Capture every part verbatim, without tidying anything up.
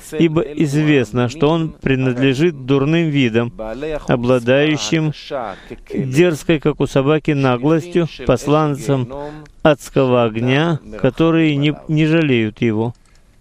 ибо известно, что он принадлежит дурным видам, обладающим дерзкой, как у собаки, наглостью, посланцам адского огня, которые не, не жалеют его.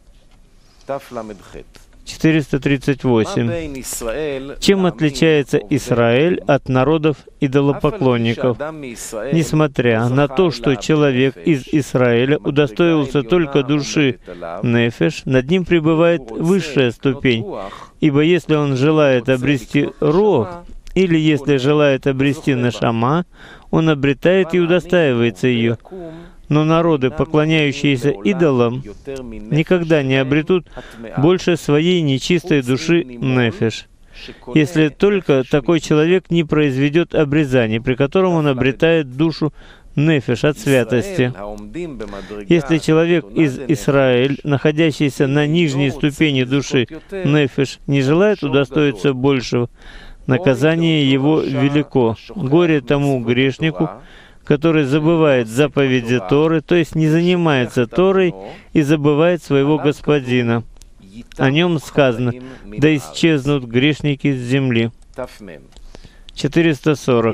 четыреста тридцать восемь. Чем отличается Израиль от народов идолопоклонников? Несмотря на то, что человек из Израиля удостоился только души нефеш, над ним пребывает высшая ступень, ибо если он желает обрести рог, или если желает обрести нашама, он обретает и удостаивается ее. Но народы, поклоняющиеся идолам, никогда не обретут больше своей нечистой души нефеш, если только такой человек не произведет обрезание, при котором он обретает душу нефеш от святости. Если человек из Израиля, находящийся на нижней ступени души нефеш, не желает удостоиться большего, наказание его велико. Горе тому грешнику, который забывает заповеди Торы, то есть не занимается Торой и забывает своего Господина. О нем сказано: «Да исчезнут грешники с земли». четыреста сорок.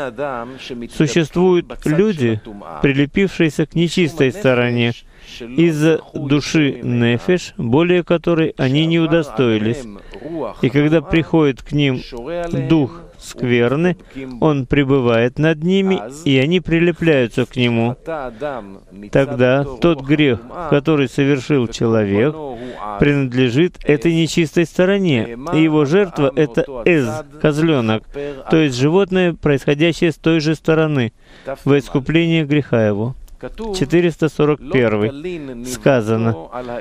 Существуют люди, прилепившиеся к нечистой стороне, из-за души нефеш, более которой они не удостоились. И когда приходит к ним дух скверны, он пребывает над ними, и они прилепляются к нему. Тогда тот грех, который совершил человек, принадлежит этой нечистой стороне, и его жертва — это эз, козленок, то есть животное, происходящее с той же стороны, во искупление греха его. четыреста сорок один. Сказано: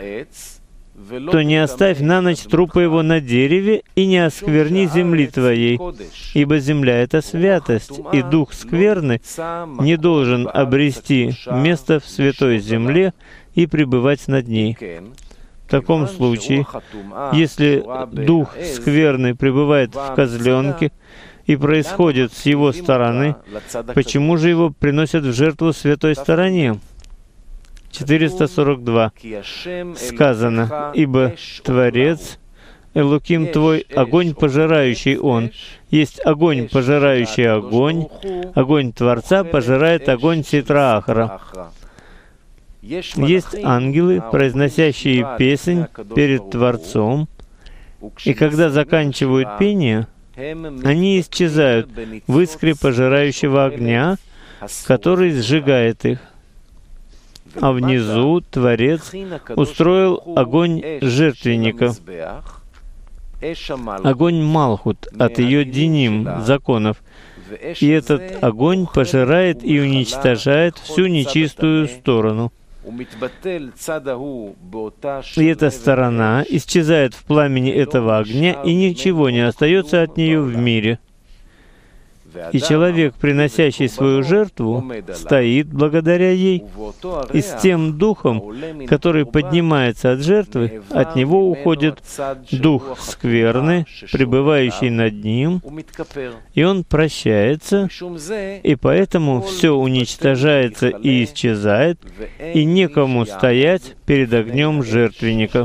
«То не оставь на ночь трупа его на дереве, и не оскверни земли твоей, ибо земля — это святость, и дух скверны не должен обрести место в святой земле и пребывать над ней». В таком случае, если дух скверны пребывает в козленке и происходит с его стороны, почему же его приносят в жертву святой стороне? четыреста сорок два. Сказано: «Ибо Творец, Элоким твой, огонь пожирающий Он. Есть огонь, пожирающий огонь, огонь Творца пожирает огонь Ситра Ахра». Есть ангелы, произносящие песнь перед Творцом, и когда заканчивают пение, они исчезают в искре пожирающего огня, который сжигает их. А внизу Творец устроил огонь жертвенника, огонь Малхут от ее диним, законов, и этот огонь пожирает и уничтожает всю нечистую сторону. И эта сторона исчезает в пламени этого огня, и ничего не остается от нее в мире. И человек, приносящий свою жертву, стоит благодаря ей, и с тем духом, который поднимается от жертвы, от него уходит дух скверны, пребывающий над ним, и он прощается, и поэтому все уничтожается и исчезает, и некому стоять перед огнем жертвенника.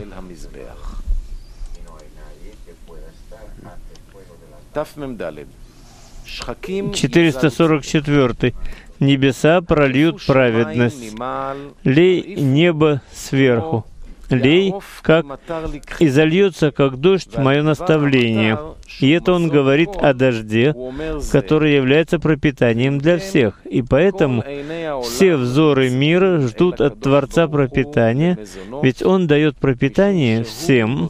четыреста сорок четыре. Небеса прольют праведность. Лей небо сверху. Лей, как и зальется, как дождь, мое наставление. И это он говорит о дожде, который является пропитанием для всех. И поэтому все взоры мира ждут от Творца пропитания, ведь он дает пропитание всем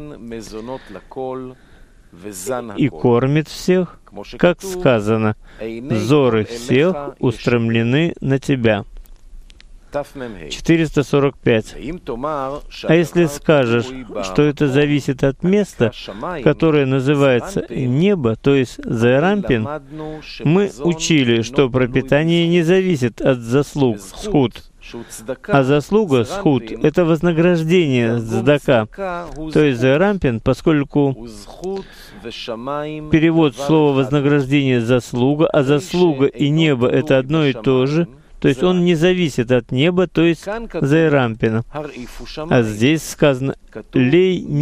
и кормит всех, как сказано: «Взоры всех устремлены на Тебя». четыреста сорок пять. А если скажешь, что это зависит от места, которое называется небо, то есть Зерампин, мы учили, что пропитание не зависит от заслуг, схуд. А заслуга, схуд, это вознаграждение цдака, то есть Зерампин, поскольку перевод слова «вознаграждение» — «заслуга», а заслуга и небо — это одно и то же, то есть он не зависит от неба, то есть Зерампина. А здесь сказано «лей